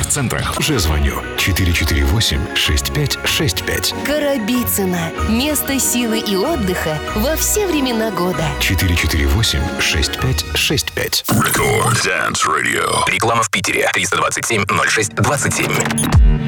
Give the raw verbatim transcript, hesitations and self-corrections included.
центрах. Уже звоню. четыре четыре восемь шесть пять шесть пять. Коробицына. Место силы и отдыха во все времена года. четыре четыре восемь шесть пять шесть пять. Record Dance Radio. Реклама в Питере. триста двадцать семь ноль шесть двадцать семь.